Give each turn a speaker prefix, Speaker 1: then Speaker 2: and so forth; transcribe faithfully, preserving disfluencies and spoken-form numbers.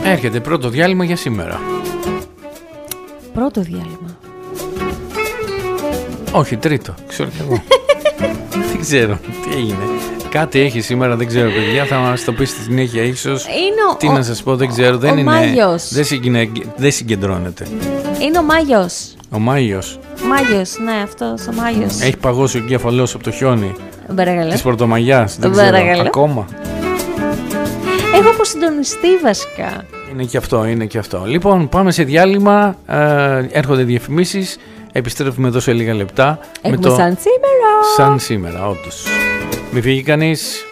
Speaker 1: Έρχεται πρώτο διάλειμμα για σήμερα.
Speaker 2: Πρώτο διάλειμμα.
Speaker 1: Όχι, τρίτο. Ξέρω κι εγώ. Δεν ξέρω τι έγινε. Κάτι έχει σήμερα, δεν ξέρω, παιδιά. Θα μας το πει στη συνέχεια, ίσως.
Speaker 2: Είναι
Speaker 1: Τι
Speaker 2: ο,
Speaker 1: να σας πω, δεν ξέρω.
Speaker 2: ο,
Speaker 1: δεν
Speaker 2: ο
Speaker 1: είναι.
Speaker 2: Μάγιος.
Speaker 1: Δεν, συγκινε, δεν συγκεντρώνεται.
Speaker 2: Είναι ο Μάγιος.
Speaker 1: Ο Μάγιος.
Speaker 2: Μάγιος, ναι, αυτός ο Μάγιος.
Speaker 1: Έχει παγώσει ο εγκέφαλός από το χιόνι
Speaker 2: Παρακαλώ.
Speaker 1: της Πρωτομαγιάς. Δεν
Speaker 2: Παρακαλώ.
Speaker 1: ξέρω. Ακόμα.
Speaker 2: Έχω αποσυντονιστεί βασικά.
Speaker 1: Είναι και αυτό, είναι και αυτό. Λοιπόν, πάμε σε διάλειμμα. Ε, έρχονται διαφημίσεις. Επιστρέφουμε εδώ σε λίγα λεπτά.
Speaker 2: Έχουμε
Speaker 1: με το...
Speaker 2: σαν σήμερα.
Speaker 1: Σαν σήμερα, όντως. Μη φύγει κανείς.